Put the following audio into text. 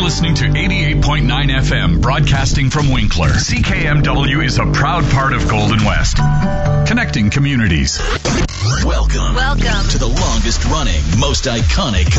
listening to 88.9 FM, broadcasting from Winkler. CKMW is a proud part of Golden West, connecting communities. Welcome to the longest running, most iconic